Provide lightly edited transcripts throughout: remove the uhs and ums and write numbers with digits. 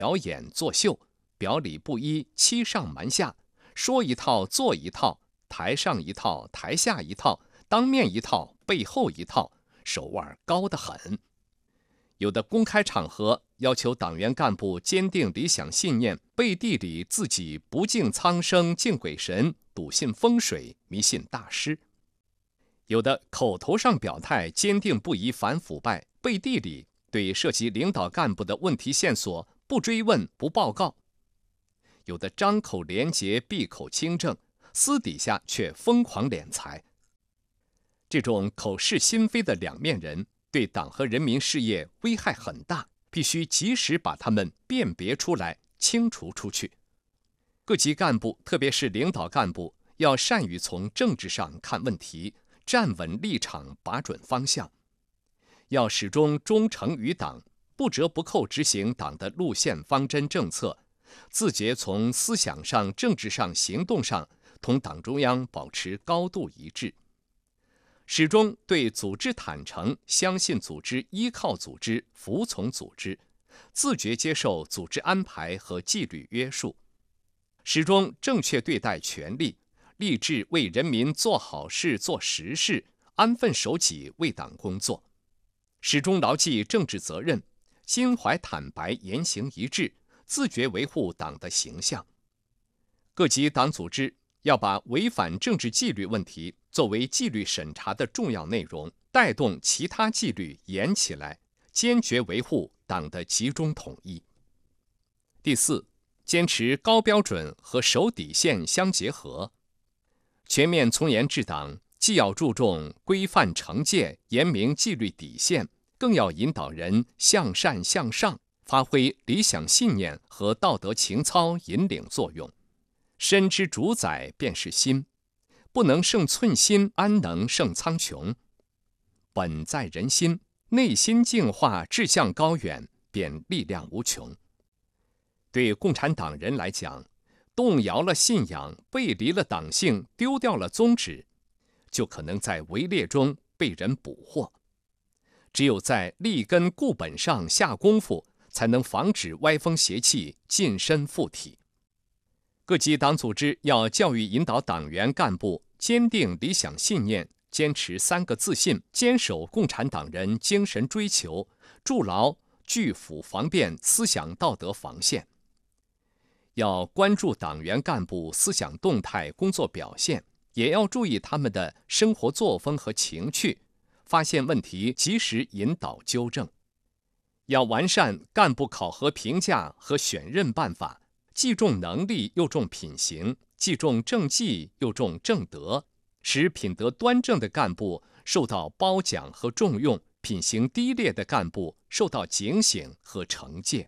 表演作秀，表里不一，欺上瞒下，说一套做一套，台上一套台下一套，当面一套背后一套，手腕高得很。有的公开场合要求党员干部坚定理想信念，背地里自己不敬苍生敬鬼神，笃信风水迷信大师。有的口头上表态坚定不移反腐败，背地里对涉及领导干部的问题线索不追问不报告。有的张口廉洁闭口清正，私底下却疯狂敛财。这种口是心非的两面人对党和人民事业危害很大，必须及时把他们辨别出来，清除出去。各级干部，特别是领导干部，要善于从政治上看问题，站稳立场，把准方向。要始终忠诚于党，不折不扣执行党的路线方针政策，自觉从思想上、政治上、行动上同党中央保持高度一致。始终对组织坦诚，相信组织，依靠组织，服从组织，自觉接受组织安排和纪律约束。始终正确对待权力，立志为人民做好事、做实事，安分守己为党工作。始终牢记政治责任，心怀坦白，言行一致，自觉维护党的形象。各级党组织要把违反政治纪律问题作为纪律审查的重要内容，带动其他纪律严起来，坚决维护党的集中统一。第四，坚持高标准和守底线相结合。全面从严治党，既要注重规范惩戒，严明纪律底线，更要引导人向善向上，发挥理想信念和道德情操引领作用。身之主宰便是心，不能胜寸心，安能胜苍穹？本在人心，内心净化，志向高远，便力量无穷。对共产党人来讲，动摇了信仰，背离了党性，丢掉了宗旨，就可能在围猎中被人捕获。只有在立根固本上下功夫，才能防止歪风邪气近身附体。各级党组织要教育引导党员干部坚定理想信念，坚持3个自信，坚守共产党人精神追求，筑牢拒腐防变思想道德防线。要关注党员干部思想动态、工作表现，也要注意他们的生活作风和情趣，发现问题及时引导纠正。要完善干部考核评价和选任办法，既重能力又重品行，既重政绩又重正德，使品德端正的干部受到褒奖和重用，品行低劣的干部受到警醒和惩戒。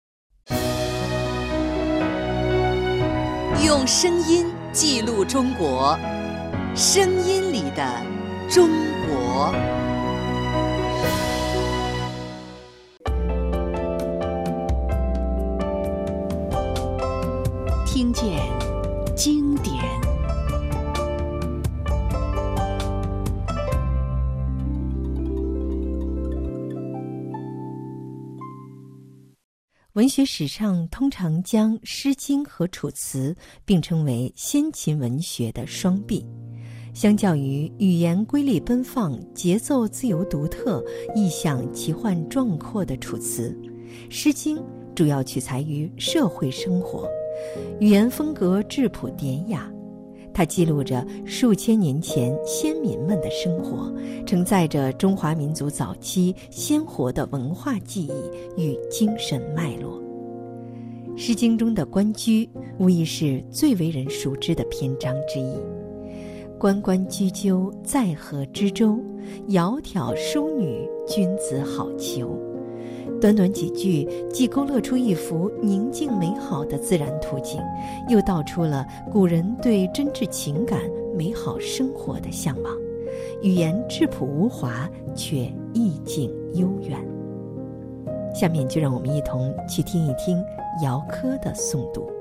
用声音记录中国，声音里的中国。听见经典。 文学史上通常将《诗经》和《楚辞》并称为先秦文学的双璧。相较于语言瑰丽奔放、节奏自由独特、意象奇幻壮阔的《楚辞》，《诗经》主要取材于社会生活，语言风格质朴典雅。它记录着数千年前先民们的生活，承载着中华民族早期鲜活的文化记忆与精神脉络。《诗经》中的关雎无疑是最为人熟知的篇章之一。关关雎鸠，在河之洲。窈窕淑女，君子好逑。短短几句，既勾勒出一幅宁静美好的自然图景，又道出了古人对真挚情感、美好生活的向往。语言质朴无华，却意境悠远。下面就让我们一同去听一听姚科的诵读。